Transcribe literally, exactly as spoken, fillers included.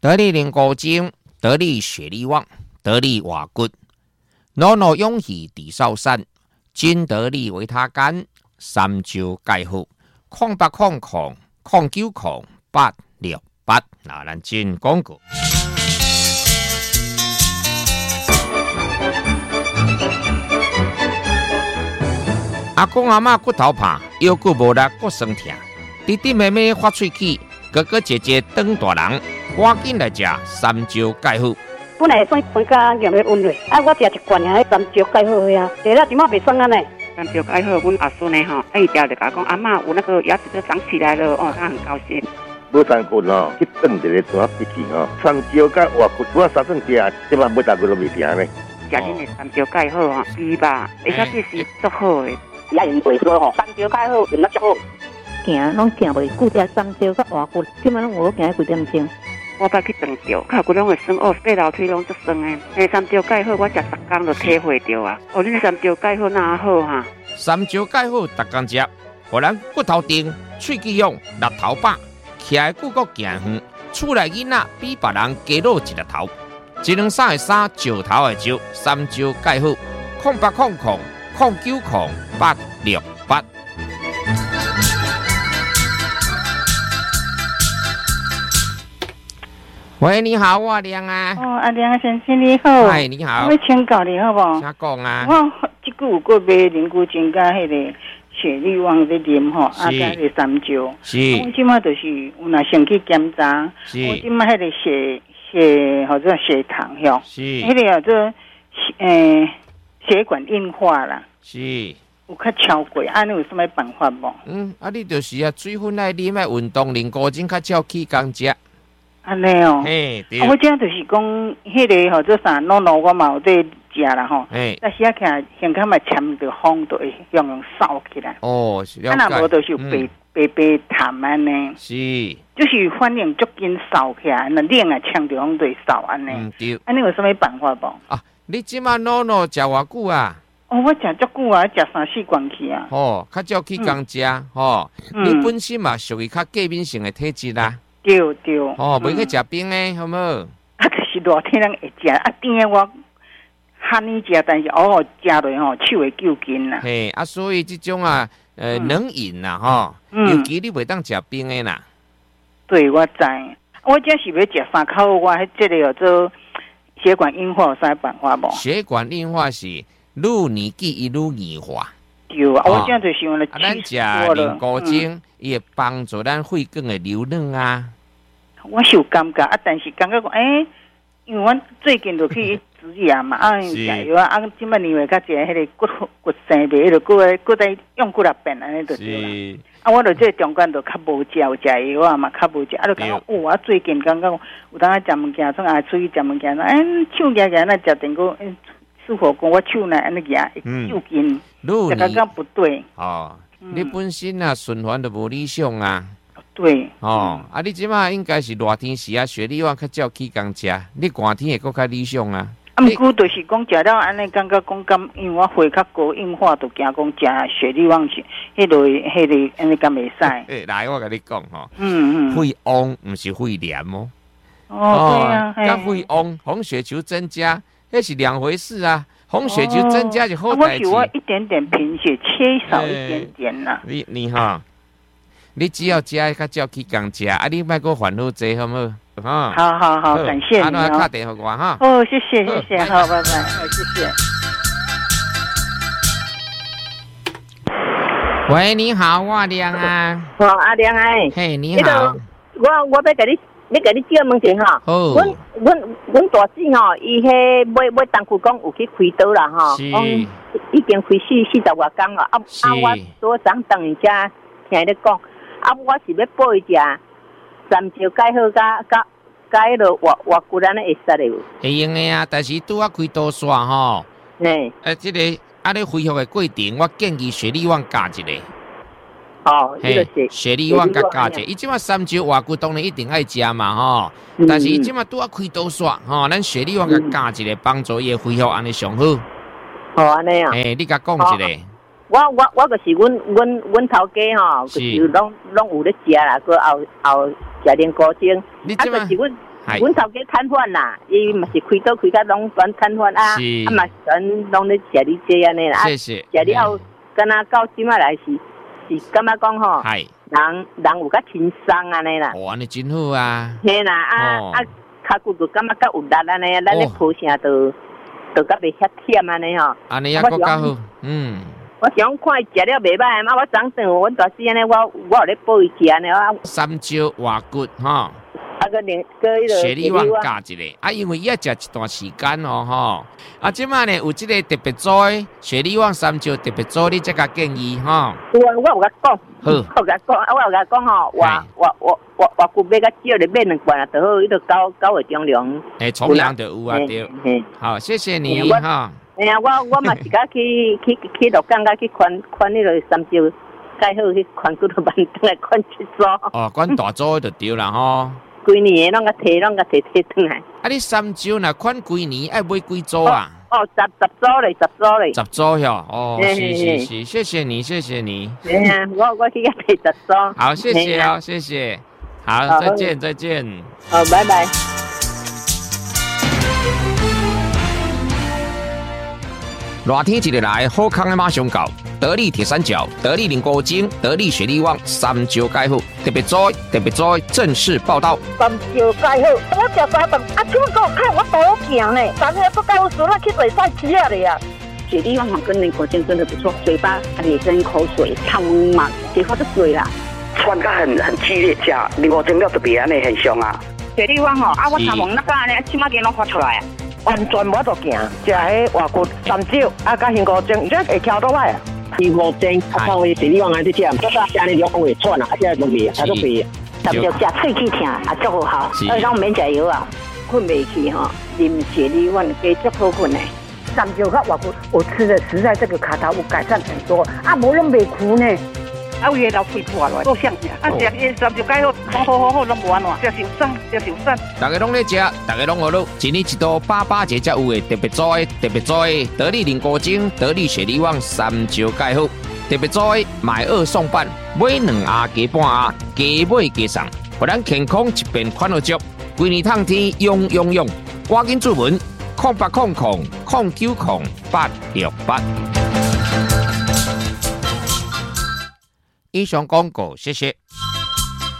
得力灵骨精，得力血力旺，得力瓦骨，诺诺勇气地少山，金得力维他干，三招解好，空八空空空九空八六八，那咱进广告。阿公阿嬷骨头怕，腰骨无力，骨酸痛，弟弟妹妹发喙齿，哥哥姐姐长大人，赶紧来食三招解好。 本来算回家用的温热，啊，我食一罐啊，三招解好呀，食了点仔袂酸啊呢。 三招解好，阮阿孙呢吼，伊条就甲讲阿嬷有那个牙齿都长起来了，哦，他很高兴。 无三骨哦，去炖一个怎笔记哦，三招甲活骨，我三顿食，即摆每大骨都未停呢。 食恁的三招解好吼，猪吧，而且这是足好的。 也用袂说吼，三招解好用得足好。 行拢行袂久，食三招甲活骨，即摆拢有行几点钟。 我捌去长着，脚骨拢会酸，哦，爬楼梯拢足酸诶。诶，三招解好，我食十工就体会着啊。哦，恁三招解好哪好哈？ 三招解好，逐工食，互咱骨头硬，喙齿勇，力头饱，徛的久阁行远，厝内囡仔比别人加老一粒头。一两三的三，石头的石，三招解好，空八空空空九空八六八。喂，你好，我阿亮啊。 哦，阿亮先生你好。 嗨，你好。 我请教你好不？ 啥讲啊？ 我即久有过买灵骨精加迄个血力旺在啉吼，啊加迄个三招。 是。 我即马就是有若先去检查， 是。 我即马迄个血血或者血糖吼， 是。 迄个叫做诶血管硬化啦。 是。 有较超过，安尼有什么办法无？ 嗯，啊，你就是啊，水分来啉，爱运动，灵骨精较少起工食。 安尼哦， 嘿，对。 啊、我这就是讲，迄、那个或者啥诺诺我嘛有在食啦吼。 哎。 但是啊，看现在嘛签着风，就会用用扫起来。 哦，是了解。 啊，那无就是白、嗯、白白淡安尼。 是。 就是反正足紧扫起来，那冷啊签着风就会扫安尼。 嗯，对。 安尼有什么办法无？ 啊，你即马诺诺食偌久啊？ 哦，我食足久啊，食三四罐去啊。 哦，较少去工食，吼、嗯。你本身嘛属于较过敏性的体质啦。 对对， 哦，袂去食冰诶，好无？ 啊，就是热天人会食，啊，甜诶我罕你食，但是偶尔食落吼，手会揪筋啦。 嘿，啊，所以这种啊，呃，冷饮啦，吼、嗯，尤其你袂当食冰诶啦。 对，我知，我这是要食三口，我迄这个叫做血管硬化有啥办法无？ 血管硬化是愈年纪伊愈硬化。 对啊，我这样就想了， 啊，咱食灵骨精，伊会帮助咱血管的流软啊。 我是有感觉啊，但是感觉讲，诶、欸，因为我最近就去植牙嘛，啊，食药啊，啊，即摆年尾较食迄个骨骨生病，迄个骨诶骨在用骨力变安尼就是啦。啊，我就这中间就较无食，有食药啊嘛，较无食，啊，就感觉哦，啊，最近感觉有当啊食物件，从啊出去食物件，诶，手夹夹那食电锅，诶。师傅讲我手呢安尼夹会揪筋，就感觉不对。 哦，嗯、你本身啊循环都无理想啊。 对。 哦，啊，你即马应该是热天时啊，血力旺较少起工食，你寒天会更较理想啊。 啊，毋过就是讲食了安尼，感觉讲甘，因为我血较高硬化，就惊讲食血力旺去，迄类迄类安尼敢袂使。 诶，来我甲你讲吼， 嗯嗯， 肺旺毋是肺炎哦。 哦，对啊， 甲肺旺，红血球增加。那是两回事啊，红血球增加就好代志。 我一点点贫血，缺少一点点啦、啊。 你你哈，你只要食较少去工食，啊，你莫个烦恼济，好唔好？ 哈，好好好，感谢你哦。打电话给我哈。 哦，谢谢谢谢，好，拜拜，好，谢谢。 喂，你好，我阿亮啊。 哦，阿亮哎。 嘿，你好。 我我要给你。你甲你借问题哈， 哦， 阮阮阮大姊吼，伊迄买买当初讲有去开刀啦吼， 讲已经开四四十外工了，啊啊我昨昨等一下听你讲，啊我是要报一下三招解好甲甲甲迄落活活骨安尼会使的。 会用的啊，但是拄啊开刀煞吼， 呢， 诶，即个啊咧恢复的过程，我建议血力旺加一个。 哦， 嘿，血力旺甲加者，伊即马三招活骨当然一定爱食嘛吼，嗯、但是伊即马拄啊开刀煞吼，咱血力旺甲加一个帮助伊恢复安尼上好。 哦，安尼啊。 嘿，你甲讲一个。 我我我就是阮阮阮头家吼，就是拢拢有咧食啦，佮后后食灵骨精。 你即马， 阮头家摊贩啦，伊嘛是开刀开甲拢全摊贩啊，啊嘛全拢咧食你这安尼啦。 谢谢。 食了后，敢若到即摆来是是感觉讲吼，人人有较轻松安尼啦。 哦，安尼真好啊。 嘿啦，啊啊，骹骨就感觉较有力安尼，咱咧抱啥都都较袂遐忝安尼吼。 安尼也更较好，嗯。 我想看伊食了袂歹，嘛我昨顿阮大师安尼，我我有咧报伊食安尼，我三椒蛙骨吼，啊个另个迄个雪梨湾加一个，啊因为伊要食一段时间哦吼，啊即摆呢有即个特别做的雪梨湾三椒特别做，你即个建议吼。 有啊，我有甲讲， 好， 我有甲讲，啊我有甲讲吼，我我我我我骨买较少，就买两罐啊，就好，伊就九九月中凉。 诶，重阳就有啊对，好，谢谢你哈。 哎呀，我我嘛是甲去去去鹿港甲去看看迄个三椒，介好去看几多万顿来看一组。 哦，看大组就对啦吼。 规年的拢甲摕，拢甲摕摕转来。 啊，你三椒若看规年爱买几组啊？ 哦，十十组嘞，十组嘞。 十组哟，哦，是是是，谢谢你，谢谢你。 哎呀，我我去甲摕十组。 好，谢谢哦，谢谢。好，再见，再见。 好，拜拜。 热天一日来，好康的马上到。得力铁三角、得力菱果精、得力雪力旺三椒钙好，特别做特别做正式报道。 三椒钙好，我食三顿，啊，怎么给我看我多行呢？昨天不告诉我去比赛吃了呀。 雪力旺跟菱果精真的不错，嘴巴也跟口水汤嘛，结果就水啦。 喘得很很激烈，吃菱果精了特别安尼很凶啊。 雪力旺吼，啊，我头毛那个安尼，起码给拢发出来啊。 完全无得行，食迄外骨三椒，啊，甲杏果精，这会翘倒来啊。 杏果精，啊，靠位雪力旺安尼食，这个安尼就讲会喘啊，啊，这都未，啊都未。 但就食喙齿疼，啊，足好好，所以咱免食药啊，困袂去吼，啉雪力旺加足好困的。 三椒甲外骨，我吃的实在这个卡头有改善很多，啊，无拢袂苦呢。 啊，有诶老肺破落，够香啊！食伊三椒钙好，好好好好，拢无安怎，食受伤，食受伤。 大家拢咧食，大家拢学咯。一日一道八八节才有诶，特别做诶，特别做诶，得力菱果精、得力雪力旺三椒钙好，特别做诶，买二送半，买两盒加半盒，加买加送，互咱健康一边款好足。规年烫天用用用，赶紧注文，空八空空空九空八六八。以上广告，谢谢。